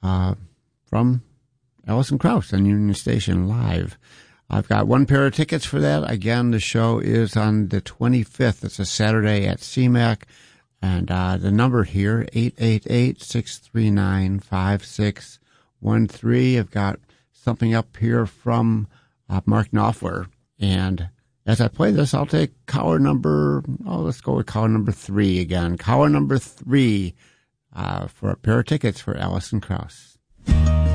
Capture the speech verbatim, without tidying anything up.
uh, from Alison Krauss on Union Station Live. I've got one pair of tickets for that. Again, the show is on the twenty-fifth. It's a Saturday at C M A C. And uh, the number here, eight eight eight, six three nine, five six one three. I've got something up here from uh, Mark Knopfler. And as I play this, I'll take caller number, oh, let's go with caller number three again. Caller number three uh, for a pair of tickets for Alison Krauss.